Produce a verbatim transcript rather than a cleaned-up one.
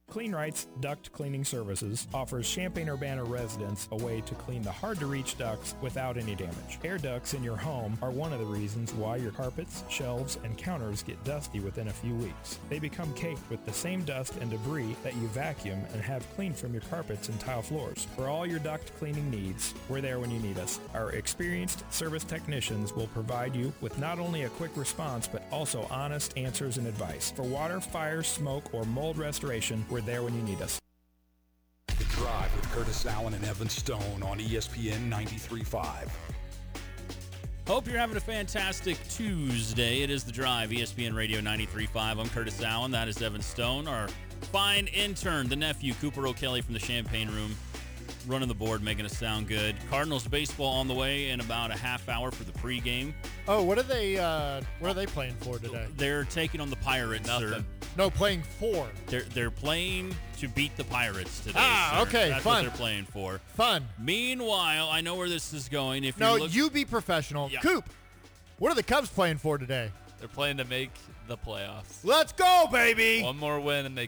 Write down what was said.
Clean Rights Duct Cleaning Services offers Champaign-Urbana residents a way to clean the hard-to-reach ducts without any damage. Air ducts in your home are one of the reasons why your carpets, shelves, and counters get dusty within a few weeks. They become caked with the same dust and debris that you vacuum and have cleaned from your carpets and tile floors. For all your duct cleaning needs, we're there when you need us. Our experienced service technicians will provide you with not only a quick response, but also honest answers and advice. For water, fire, smoke, or mold restoration, we're there when you need us. The Drive with Curtis Allen and Evan Stone on E S P N ninety-three point five. Hope you're having a fantastic Tuesday. It is The Drive, E S P N Radio ninety-three point five. I'm Curtis Allen. That is Evan Stone, our fine intern, the nephew, Cooper O'Kelly from the Champagne Room, running the board, making us sound good. Cardinals baseball on the way in about a half hour for the pregame. Oh, what are they? Uh, what are they playing for today? They're taking on the Pirates. Nothing. Sir. No, playing for. They're they're playing to beat the Pirates today. Ah, sir. okay, That's fun. what they're playing for. Fun. Meanwhile, I know where this is going. If No, you look, you be professional. Yeah. Coop, what are the Cubs playing for today? They're playing to make the playoffs. Let's go, baby. One more win and they